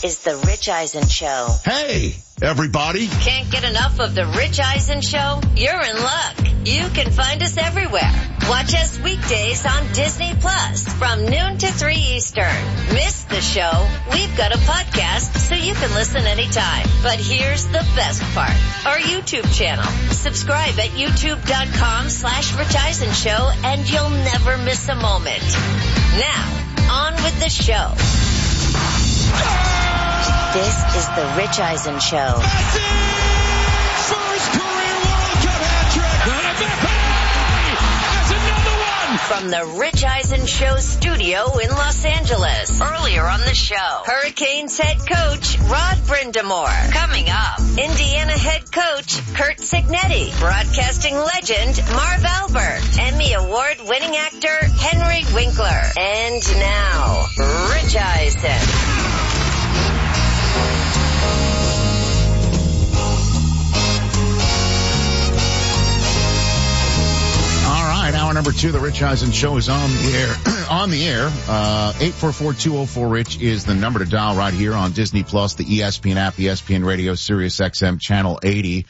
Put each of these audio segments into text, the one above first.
is The Rich Eisen Show. Hey, everybody. Can't get enough of The Rich Eisen Show? You're in luck. You can find us everywhere. Watch us weekdays on Disney Plus from noon to 3 Eastern. Miss the show? We've got a podcast so you can listen anytime. But here's the best part. Our YouTube channel. Subscribe at youtube.com/Rich Eisen Show and you'll never miss a moment. Now, on with the show. This is The Rich Eisen Show. First career World Cup hat-trick. That's another one. From the Rich Eisen Show studio in Los Angeles. Earlier on the show, Hurricanes head coach Rod Brindamore. Coming up, Indiana head coach Curt Cignetti. Broadcasting legend Marv Albert. Emmy Award-winning actor Henry Winkler. And now, Rich Eisen. Hour number 2, the Rich Eisen Show is on the air. 844-204-RICH is the number to dial right here on Disney Plus, the ESPN app, ESPN Radio, Sirius XM, Channel 80.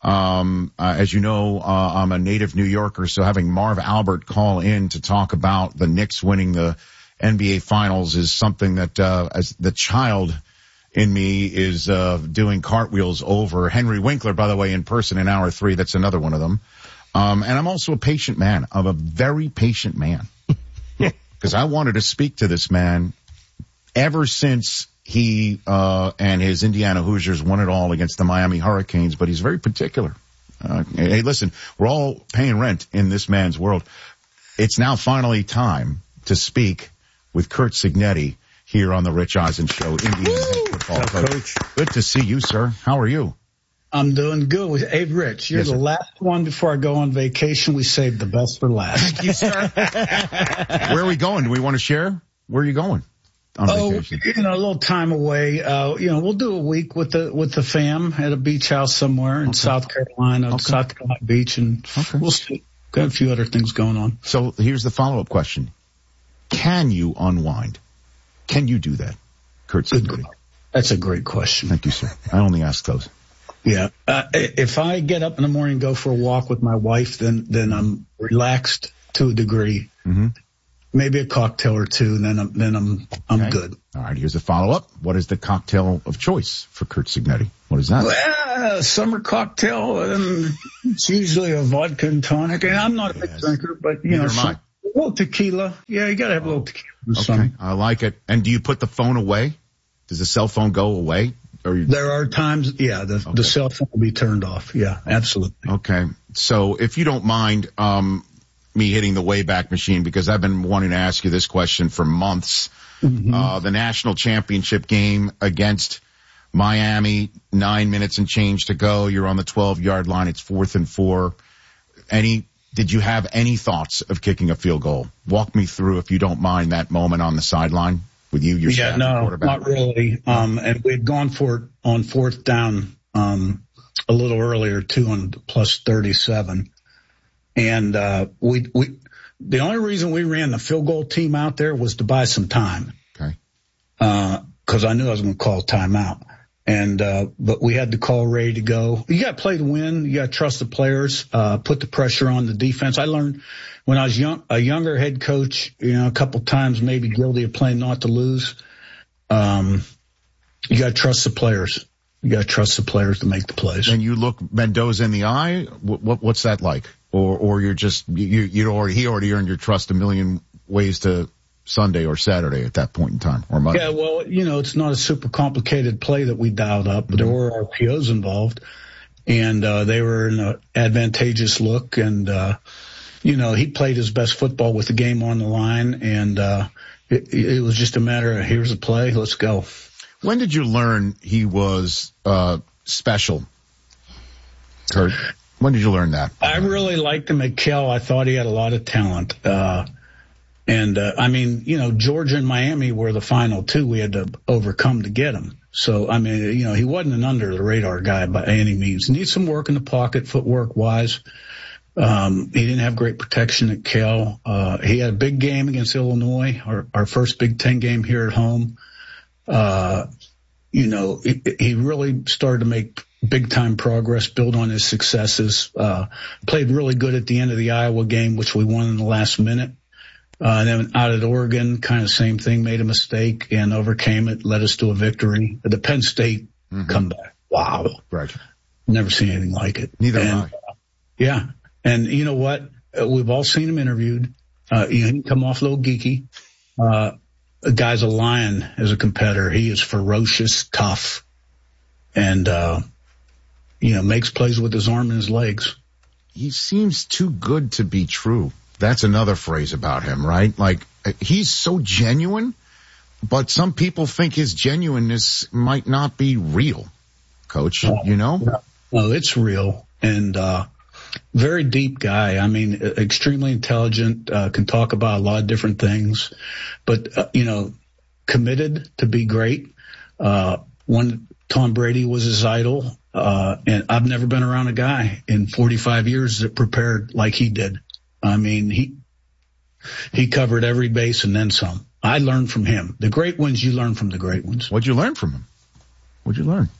As you know, I'm a native New Yorker, so having Marv Albert call in to talk about the Knicks winning the NBA Finals is something that, as the child in me is doing cartwheels over. Henry Winkler, by the way, in person in hour 3. That's another one of them. And I'm also a patient man. I'm a very patient man. Because I wanted to speak to this man ever since he and his Indiana Hoosiers won it all against the Miami Hurricanes, but he's very particular. Hey, listen, we're all paying rent in this man's world. It's now finally time to speak with Curt Cignetti here on the Rich Eisen Show. Indiana head football coach. Good to see you, sir. How are you? I'm doing good. Hey, Rich, you're the last one before I go on vacation. We saved the best for last. Thank you, sir. Where are we going? Do we want to share? Where are you going on vacation? A little time away. We'll do a week with the fam at a beach house somewhere in South Carolina, South Carolina Beach, and we'll see. Got a few other things going on. So here's the follow-up question. Can you unwind? Can you do that, Curt Cignetti? That's a great question. Thank you, sir. I only ask those. Yeah. If I get up in the morning and go for a walk with my wife, then I'm relaxed to a degree. Mm-hmm. Maybe a cocktail or two, and then I'm good. All right. Here's a follow-up. What is the cocktail of choice for Curt Cignetti? What is that? Well, summer cocktail, and it's usually a vodka and tonic. And I'm not a big drinker, but a little tequila. Yeah, you gotta have a little tequila. Okay. I like it. And do you put the phone away? Does the cell phone go away? There are times, the cell phone will be turned off. Yeah, absolutely. Okay. So if you don't mind me hitting the Wayback Machine, because I've been wanting to ask you this question for months. Mm-hmm. The national championship game against Miami, 9 minutes and change to go. You're on the 12-yard line. It's 4th and 4. Did you have any thoughts of kicking a field goal? Walk me through, if you don't mind, that moment on the sideline. With you, your not really. And we had gone for it on 4th down, a little earlier too, on plus 37. And, the only reason we ran the field goal team out there was to buy some time. Okay. Cause I knew I was going to call timeout. And, but we had the call ready to go. You got to play to win. You got to trust the players, put the pressure on the defense. I learned when I was a younger head coach, a couple times maybe guilty of playing not to lose. You got to trust the players. You got to trust the players to make the plays. And you look Mendoza in the eye. What's that like? Or you're just, he already earned your trust a million ways to Sunday or Saturday at that point in time, or Monday? Yeah, well, it's not a super complicated play that we dialed up, but there were RPOs involved, and they were in an advantageous look, and he played his best football with the game on the line, and it was just a matter of, here's a play, let's go. When did you learn he was special, Curt? When did you learn that? I really liked him at Cal. I thought he had a lot of talent. Georgia and Miami were the final two we had to overcome to get him. So, he wasn't an under the radar guy by any means. Needs some work in the pocket, footwork wise. He didn't have great protection at Cal. He had a big game against Illinois, our first Big Ten game here at home. he really started to make big time progress, build on his successes, played really good at the end of the Iowa game, which we won in the last minute. Then out at Oregon, kind of same thing, made a mistake and overcame it, led us to a victory. The Penn State comeback. Wow. Right. Never seen anything like it. Neither have I. Yeah. And you know what? We've all seen him interviewed. He come off a little geeky. The guy's a lion as a competitor. He is ferocious, tough, and, makes plays with his arm and his legs. He seems too good to be true. That's another phrase about him, right? Like, he's so genuine, but some people think his genuineness might not be real, Coach, No, it's real. And, very deep guy. I mean, extremely intelligent, can talk about a lot of different things, but, committed to be great. When Tom Brady was his idol, and I've never been around a guy in 45 years that prepared like he did. I mean, he covered every base and then some. I learned from him. The great ones, you learn from the great ones. What'd you learn from him? What'd you learn?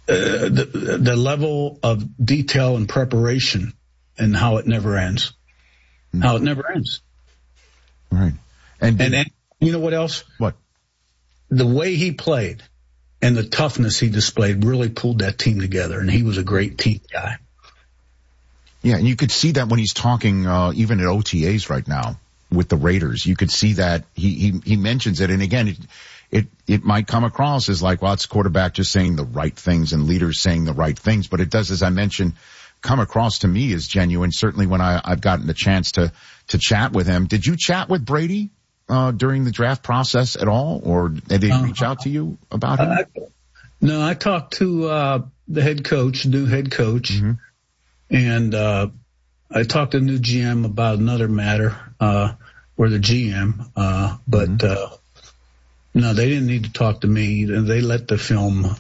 The level of detail and preparation and how it never ends. How it never ends. Right. And you know what else? What? The way he played and the toughness he displayed really pulled that team together, and he was a great team guy. Yeah, and you could see that when he's talking, even at OTAs right now with the Raiders. You could see that he mentions it, and again, it might come across as like, well, it's quarterback just saying the right things and leaders saying the right things, but it does, as I mentioned, come across to me as genuine. Certainly when I've gotten the chance to chat with him. Did you chat with Brady during the draft process at all, or did he reach out to you about him? No, I talked to the head coach, new head coach. And I talked to the new GM about another matter, or the GM, but no, they didn't need to talk to me. They let the film,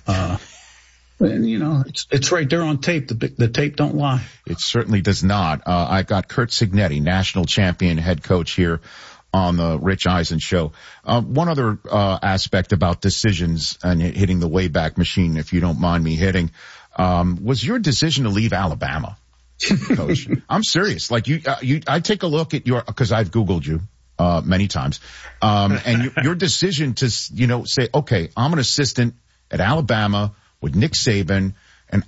and it's right there on tape. The tape don't lie. It certainly does not. I got Curt Cignetti, national champion head coach here on the Rich Eisen show. One other aspect about decisions and hitting the Wayback Machine, if you don't mind me hitting, was your decision to leave Alabama. Coach, I'm serious. Like I take a look at cause I've Googled you, many times. And your decision to, say, okay, I'm an assistant at Alabama with Nick Saban, and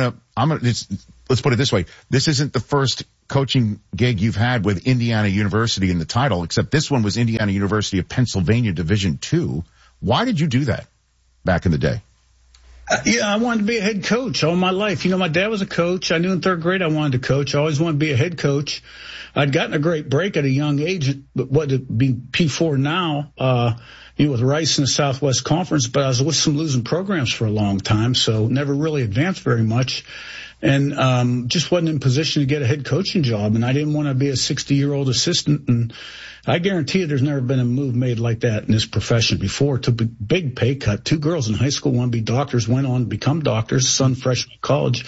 let's put it this way. This isn't the first coaching gig you've had with Indiana University in the title, except this one was Indiana University of Pennsylvania Division II. Why did you do that back in the day? I wanted to be a head coach all my life. My dad was a coach. I knew in third grade I wanted to coach. I always wanted to be a head coach. I'd gotten a great break at a young age, but what would be P4 now, with Rice in the Southwest Conference, but I was with some losing programs for a long time, so never really advanced very much. And just wasn't in position to get a head coaching job, and I didn't want to be a 60-year-old assistant. And I guarantee you there's never been a move made like that in this profession before. Took a big pay cut. 2 girls in high school want to be doctors, went on to become doctors, son freshman college.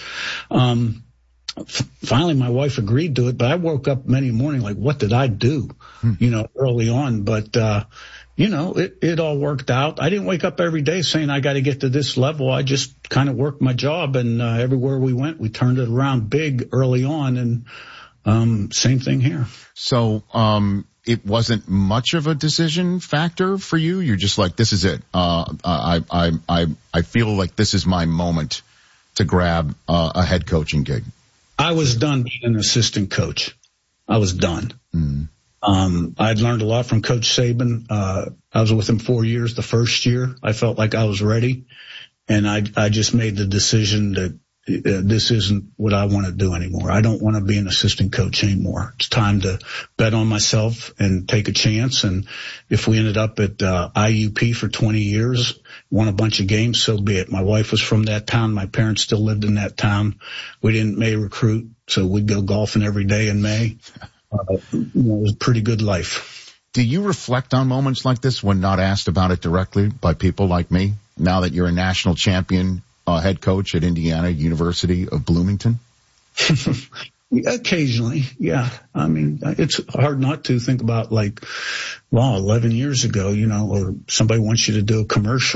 Finally, my wife agreed to it, but I woke up many morning like, what did I do, early on. But it all worked out. I didn't wake up every day saying I got to get to this level. I just kind of worked my job, and everywhere we went, we turned it around big early on, and same thing here. So it wasn't much of a decision factor for you? You're just like, this is it. I feel like this is my moment to grab a head coaching gig. I was done being an assistant coach. I was done. I'd learned a lot from Coach Saban. I was with him 4 years. The first year, I felt like I was ready, and I just made the decision that this isn't what I want to do anymore. I don't want to be an assistant coach anymore. It's time to bet on myself and take a chance. And if we ended up at IUP for 20 years, won a bunch of games, so be it. My wife was from that town. My parents still lived in that town. We didn't May recruit, so we'd go golfing every day in May. It was a pretty good life. Do you reflect on moments like this when not asked about it directly by people like me, now that you're a national champion head coach at Indiana University of Bloomington? Occasionally, yeah. I mean, it's hard not to think about 11 years ago, or somebody wants you to do a commercial and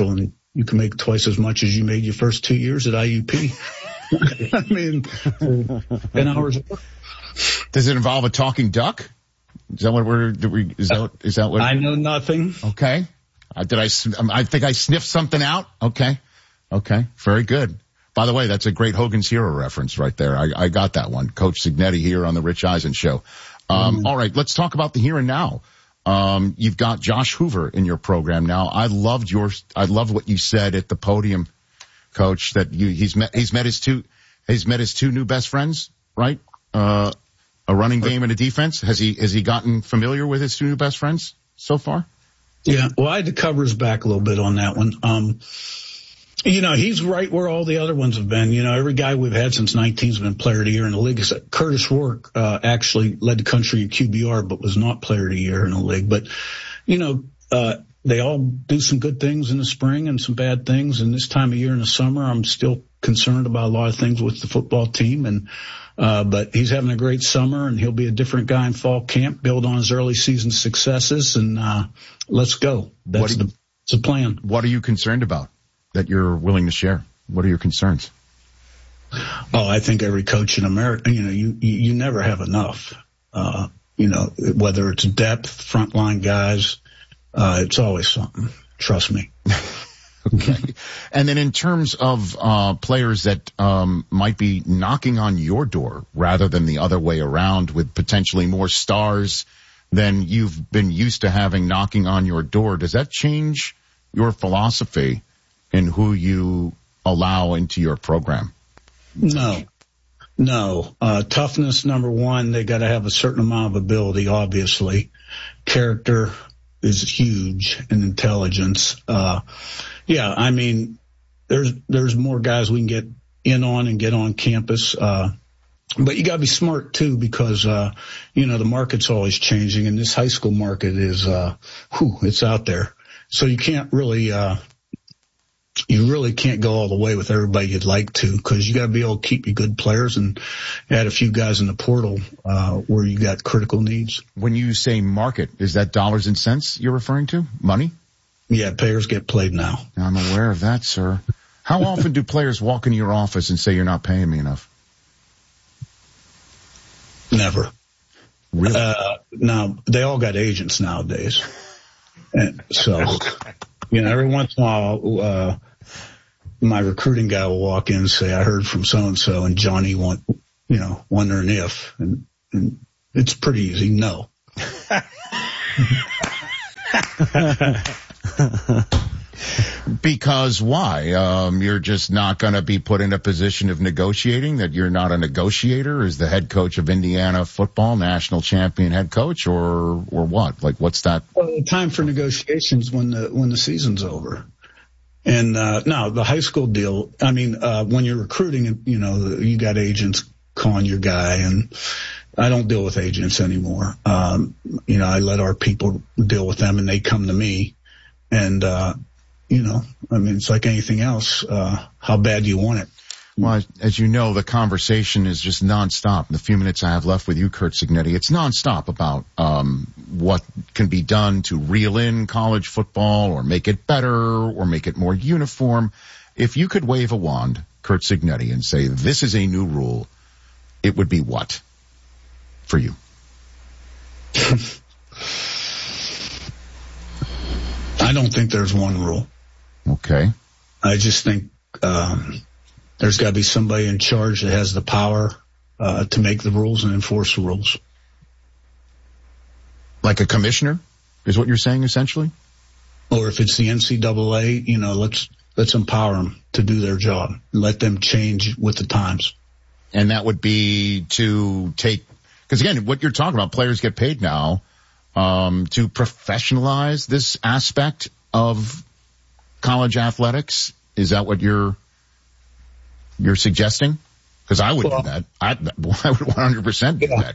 you can make twice as much as you made your first 2 years at IUP. I mean, 10 hours. Does it involve a talking duck? Is that what is that what? I know nothing. Okay. I think I sniffed something out. Okay. Very good. By the way, that's a great Hogan's Hero reference right there. I got that one. Coach Cignetti here on the Rich Eisen Show. All right. Let's talk about the here and now. You've got Josh Hoover in your program now. I loved what you said at the podium, Coach, that he's met his two new best friends, right? A running game and a defense. Has he gotten familiar with his two new best friends so far? Yeah. Well, I had to cover his back a little bit on that one. He's right where all the other ones have been. Every guy we've had since 19 has been player of the year in the league. Curtis Rourke, actually led the country in QBR, but was not player of the year in the league. But, they all do some good things in the spring and some bad things. And this time of year in the summer, I'm still concerned about a lot of things with the football team. But he's having a great summer, and he'll be a different guy in fall camp, build on his early season successes, and let's go. That's the plan. What are you concerned about that you're willing to share? What are your concerns? Oh, I think every coach in America, you never have enough. Whether it's depth, frontline guys, it's always something. Trust me. Okay. And then in terms of players that might be knocking on your door rather than the other way around, with potentially more stars than you've been used to having knocking on your door, does that change your philosophy in who you allow into your program? No. Toughness, number one. They got to have a certain amount of ability, obviously. Character is huge, and intelligence. There's more guys we can get in on and get on campus. But you got to be smart too, because, the market's always changing, and this high school market is, it's out there. So you can't really, can't go all the way with everybody you'd like to, because you got to be able to keep your good players and add a few guys in the portal, where you got critical needs. When you say market, is that dollars and cents you're referring to? Money? Yeah, players get played now. I'm aware of that, sir. How often do players walk into your office and say, you're not paying me enough? Never. Really? Now, they all got agents nowadays. And so, every once in a while, my recruiting guy will walk in and say, I heard from so-and-so, and Johnny wondering if, and it's pretty easy. No. Because why? You're just not going to be put in a position of negotiating, that you're not a negotiator as the head coach of Indiana football, national champion head coach, or what? Like, what's that? Well, the time for negotiations when the season's over. And, no, the high school deal, when you're recruiting, you got agents calling your guy, and I don't deal with agents anymore. I let our people deal with them, and they come to me. And, it's like anything else. How bad do you want it? Well, as you know, the conversation is just nonstop. In the few minutes I have left with you, Curt Cignetti, it's nonstop about what can be done to reel in college football or make it better or make it more uniform. If you could wave a wand, Curt Cignetti, and say, this is a new rule, it would be what for you? I don't think there's one rule. Okay. I just think there's got to be somebody in charge that has the power to make the rules and enforce the rules. Like a commissioner is what you're saying, essentially? Or if it's the NCAA, let's empower them to do their job and let them change with the times. And that would be to take, because again, what you're talking about, players get paid now, to professionalize this aspect of college athletics. Is that what you're suggesting? Because I would do that. I would 100% do that.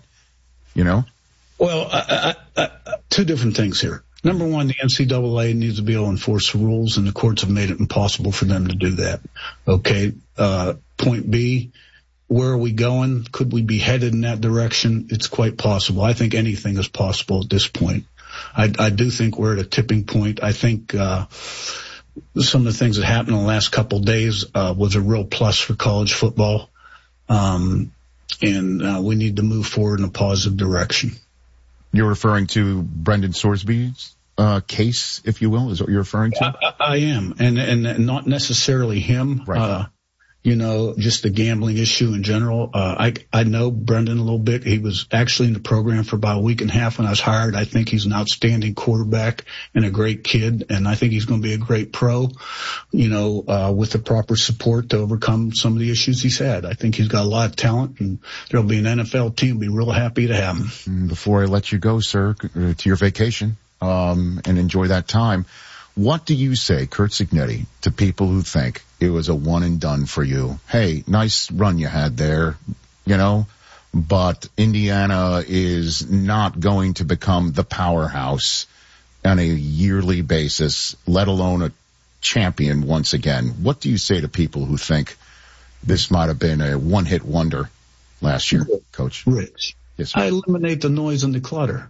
Well, two different things here. Number one, the NCAA needs to be able to enforce the rules, and the courts have made it impossible for them to do that. Okay. Point B, where are we going? Could we be headed in that direction? It's quite possible. I think anything is possible at this point. I do think we're at a tipping point. I think, some of the things that happened in the last couple of days was a real plus for college football. And we need to move forward in a positive direction. You're referring to Brendan Sorsby's case, if you will, is what you're referring to? I am, and not necessarily him. Right. Just the gambling issue in general. I know Brendan a little bit. He was actually in the program for about a week and a half when I was hired. I think he's an outstanding quarterback and a great kid, and I think he's going to be a great pro, with the proper support to overcome some of the issues he's had. I think he's got a lot of talent, and there'll be an NFL team be real happy to have him. Before I let you go, sir, to your vacation, and enjoy that time, what do you say, Curt Cignetti, to people who think it was a one and done for you? Hey, nice run you had there, but Indiana is not going to become the powerhouse on a yearly basis, let alone a champion once again. What do you say to people who think this might have been a one-hit wonder last year, Coach? Rich. Yes, sir. I eliminate the noise and the clutter.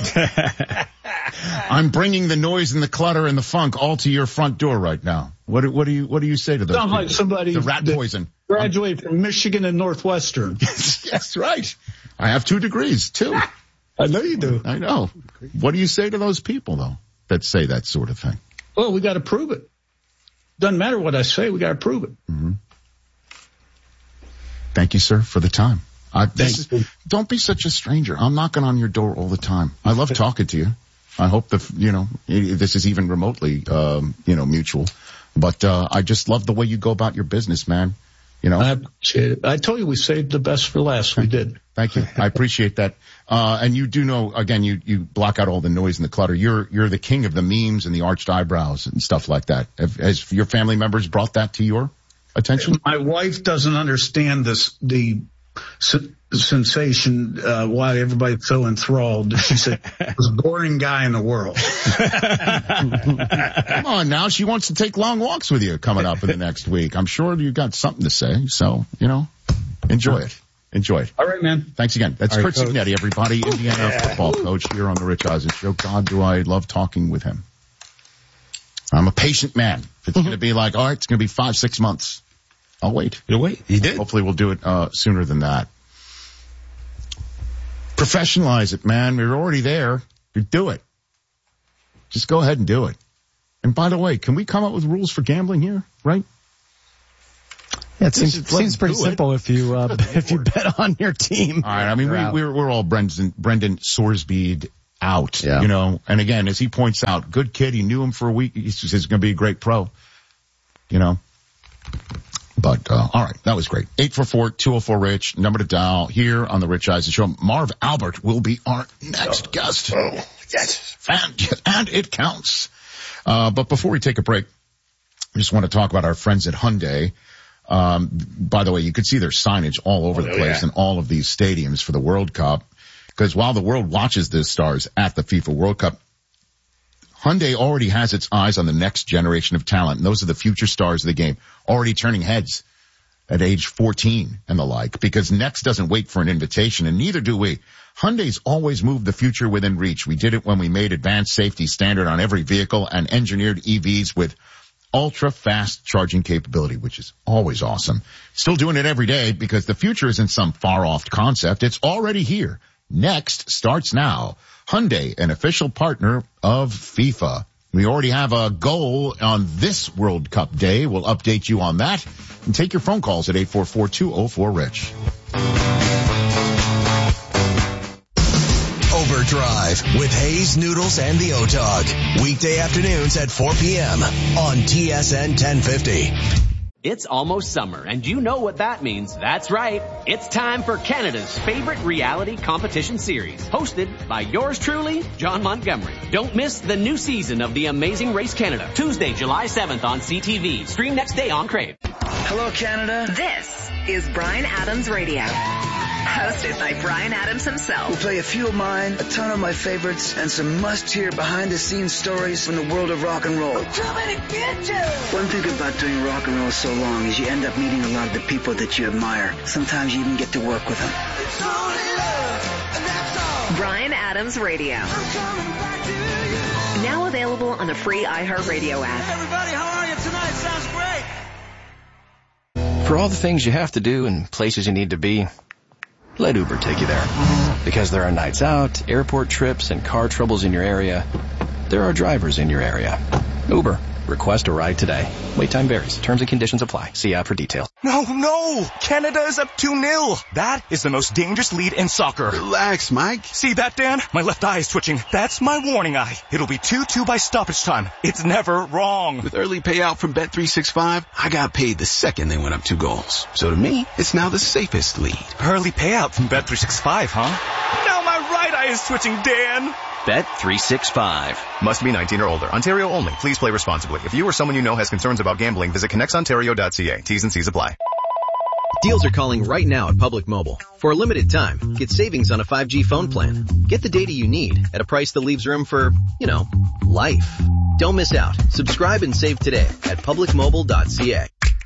I'm bringing the noise and the clutter and the funk all to your front door right now. What do you say to those Sounds people? like somebody the rat poison. Graduated from Michigan and Northwestern. Yes, right. I have 2 degrees too. I know you do. I know. What do you say to those people though that say that sort of thing? Well, we got to prove it. Doesn't matter what I say. We got to prove it. Mm-hmm. Thank you, sir, for the time. Don't be such a stranger. I'm knocking on your door all the time. I love talking to you. I hope this is even remotely, mutual. But I just love the way you go about your business, man. I appreciate it. I told you we saved the best for last. We did. Thank you. I appreciate that. And you do know, again, you block out all the noise and the clutter. You're the king of the memes and the arched eyebrows and stuff like that. Has your family members brought that to your attention? My wife doesn't understand the sensation, why everybody's so enthralled. She said, "Most boring guy in the world." Come on now. She wants to take long walks with you coming up in the next week. I'm sure you got something to say. So, enjoy it. Enjoy it. All right, man. Thanks again. That's All Curt right, Cignetti, everybody, Indiana football coach here on the Rich Eisen Show. God, do I love talking with him. I'm a patient man. If it's going to be like, all right, it's going to be 5-6 months, I'll wait. You'll wait. You did. Hopefully we'll do it sooner than that. Professionalize it, man. We're already there. You do it. Just go ahead and do it. And by the way, can we come up with rules for gambling here, right? Yeah, it seems pretty simple if you bet on your team. All right. I mean, we're all Brendan Sorsby out, and again, as he points out, good kid. He knew him for a week. He's going to be a great pro, But, all right, that was great. 844-204-RICH, number to dial here on the Rich Eisen Show. Marv Albert will be our next guest. Oh, yes. And it counts. But before we take a break, I just want to talk about our friends at Hyundai. By the way, you could see their signage all over the place in all of these stadiums for the World Cup. Because while the world watches the stars at the FIFA World Cup, Hyundai already has its eyes on the next generation of talent, and those are the future stars of the game, already turning heads at age 14 and the like, because next doesn't wait for an invitation, and neither do we. Hyundai's always moved the future within reach. We did it when we made advanced safety standard on every vehicle and engineered EVs with ultra-fast charging capability, which is always awesome. Still doing it every day because the future isn't some far-off concept. It's already here. Next starts now. Hyundai, an official partner of FIFA. We already have a goal on this World Cup day. We'll update you on that. And take your phone calls at 844-204-RICH. Overdrive with Hayes, Noodles, and the O-Dog. Weekday afternoons at 4 p.m. on TSN 1050. It's almost summer, and you know what that means. That's right. It's time for Canada's favorite reality competition series, hosted by yours truly, John Montgomery. Don't miss the new season of The Amazing Race Canada, Tuesday, July 7th on CTV. Stream next day on Crave. Hello, Canada. This is Bryan Adams Radio. Hosted by Bryan Adams himself. We'll play a few of mine, a ton of my favorites, and some must-hear behind-the-scenes stories from the world of rock and roll. Too many bitches! One thing about doing rock and roll so long is you end up meeting a lot of the people that you admire. Sometimes you even get to work with them. It's only love, and that's all. Bryan Adams Radio. Now available on the free iHeartRadio app. Everybody, how are you tonight? Sounds great. For all the things you have to do and places you need to be, let Uber take you there. Because there are nights out, airport trips, and car troubles in your area, there are drivers in your area. Uber. Request a ride today. Wait time varies. Terms and conditions apply. See app for details. No! Canada is up 2-0. That is the most dangerous lead in soccer. Relax, Mike. See that, Dan? My left eye is twitching. That's my warning eye. It'll be 2-2 by stoppage time. It's never wrong. With early payout from Bet365, I got paid the second they went up 2 goals. So to me, it's now the safest lead. Early payout from Bet365, huh? Now my right eye is twitching, Dan. Bet365. Must be 19 or older. Ontario only. Please play responsibly. If you or someone you know has concerns about gambling, visit connectsontario.ca. T's and C's apply. Deals are calling right now at Public Mobile. For a limited time, get savings on a 5G phone plan. Get the data you need at a price that leaves room for, life. Don't miss out. Subscribe and save today at publicmobile.ca.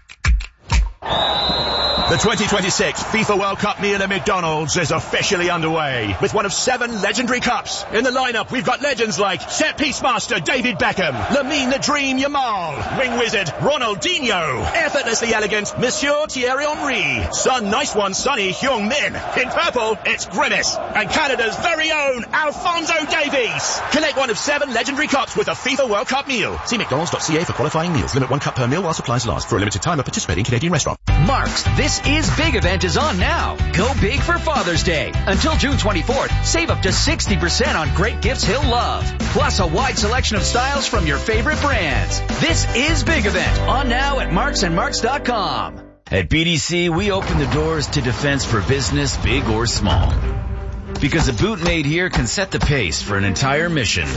The 2026 FIFA World Cup meal at McDonald's is officially underway with one of 7 legendary cups. In the lineup, we've got legends like set piece master David Beckham, Lamine the Dream Yamal, wing wizard Ronaldinho, effortlessly elegant Monsieur Thierry Henry, Sun Nice One Sonny Heung-min. In purple, it's Grimace, and Canada's very own Alphonso Davies. Collect one of 7 legendary cups with a FIFA World Cup meal. See McDonald's.ca for qualifying meals. Limit 1 cup per meal while supplies last. For a limited time at participating Canadian restaurant. Mark's This Is Big event is on now. Go big for Father's Day. Until June 24th, save up to 60% on great gifts he'll love. Plus a wide selection of styles from your favorite brands. This Is Big event on now at marksandmarks.com. At BDC, we open the doors to defense for business, big or small. Because a boot made here can set the pace for an entire mission.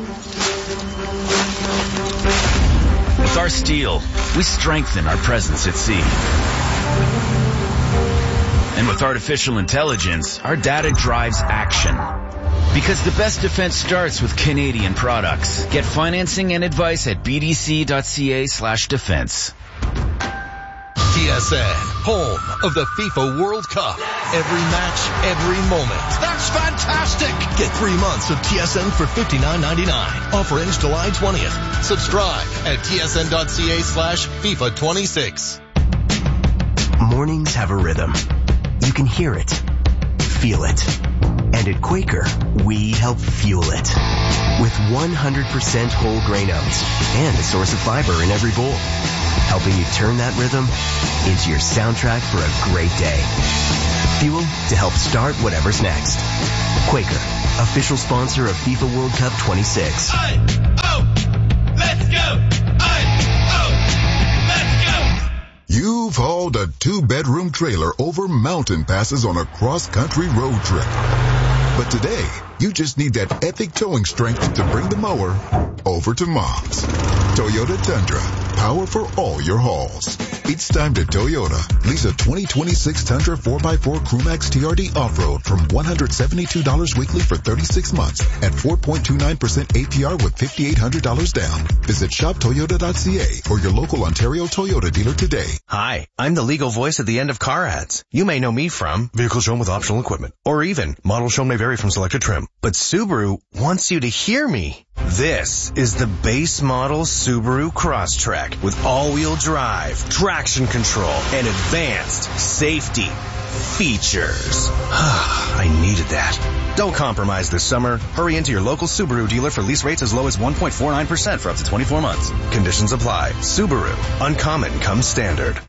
With our steel, we strengthen our presence at sea. And with artificial intelligence, our data drives action. Because the best defense starts with Canadian products. Get financing and advice at bdc.ca/defense. TSN, home of the FIFA World Cup. Every match, every moment. That's fantastic! Get 3 months of TSN for $59.99. Offer ends July 20th. Subscribe at tsn.ca/FIFA26. Mornings have a rhythm. You can hear it, feel it. And at Quaker, we help fuel it. With 100% whole grain oats and a source of fiber in every bowl. Helping you turn that rhythm into your soundtrack for a great day. Fuel to help start whatever's next. Quaker, official sponsor of FIFA World Cup 26. Let's go! Let's go! You've hauled a 2-bedroom trailer over mountain passes on a cross-country road trip. But today, you just need that epic towing strength to bring the mower over to Mom's. Toyota Tundra, power for all your hauls. It's time to Toyota. Lease a 2026 Tundra 4x4 Crewmax TRD Off-Road from $172 weekly for 36 months at 4.29% APR with $5,800 down. Visit shoptoyota.ca or your local Ontario Toyota dealer today. Hi, I'm the legal voice at the end of car ads. You may know me from vehicle shown with optional equipment, or even model shown may vary from selected trim. But Subaru wants you to hear me. This is the base model Subaru Crosstrek with all-wheel drive, traction control, and advanced safety features. I needed that. Don't compromise this summer. Hurry into your local Subaru dealer for lease rates as low as 1.49% for up to 24 months. Conditions apply. Subaru. Uncommon comes standard.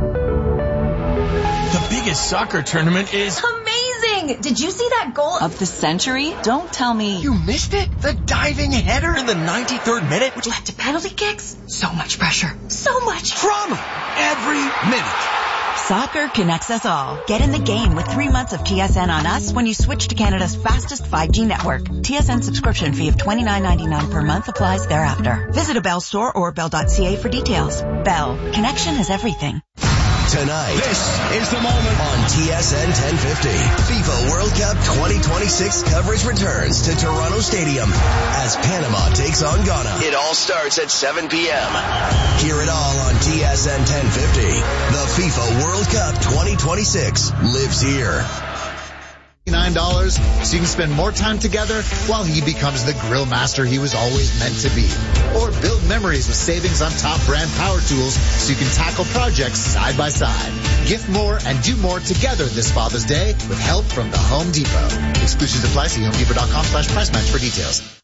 The biggest soccer tournament is amazing! Did you see that goal of the century? Don't tell me. You missed it? The diving header in the 93rd minute, which led to penalty kicks? So much pressure. So much drama. Every minute. Soccer connects us all. Get in the game with 3 months of TSN on us when you switch to Canada's fastest 5G network. TSN subscription fee of $29.99 per month applies thereafter. Visit a Bell store or bell.ca for details. Bell. Connection is everything. Tonight, this is the moment on TSN 1050. FIFA World Cup 2026 coverage returns to Toronto Stadium as Panama takes on Ghana. It all starts at 7 p.m. Hear it all on TSN 1050. The FIFA World Cup 2026 lives here. $59 so you can spend more time together while he becomes the grill master he was always meant to be. Or build memories with savings on top brand power tools so you can tackle projects side by side. Gift more and do more together this Father's Day with help from the Home Depot. Exclusions apply. See HomeDepot.com/price match for details.